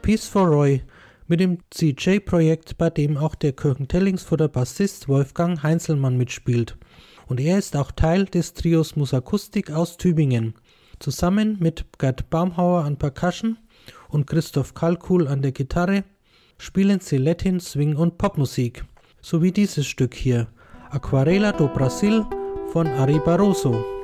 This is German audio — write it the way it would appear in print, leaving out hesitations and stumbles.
Peace for Roy mit dem CJ-Projekt, bei dem auch der Kirchen-Tellingsfurter Bassist Wolfgang Heinzelmann mitspielt. Und er ist auch Teil des Trios Musakustik aus Tübingen. Zusammen mit Gerd Baumhauer an Percussion und Christoph Kalkuhl an der Gitarre spielen sie Latin, Swing und Popmusik. So wie dieses Stück hier, Aquarela do Brasil von Ari Barroso.